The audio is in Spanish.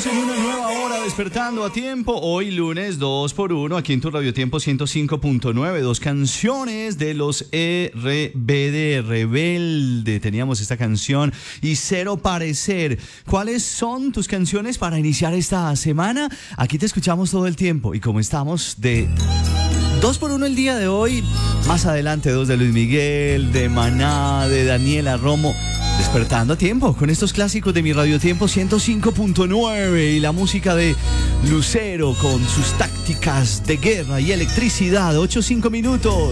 Estamos en una nueva hora despertando a tiempo. Hoy lunes 2x1 aquí en tu Radio Tiempo 105.9. Dos canciones de los RBD, Rebelde. Teníamos esta canción y Cero Parecer. ¿Cuáles son tus canciones para iniciar esta semana? Aquí te escuchamos todo el tiempo y como estamos de 2x1 el día de hoy, más adelante 2 de Luis Miguel, de Maná, de Daniela Romo. Despertando a tiempo con estos clásicos de mi Radio Tiempo 105.9 y la música de Lucero con sus tácticas de guerra y electricidad. 8-5 minutos.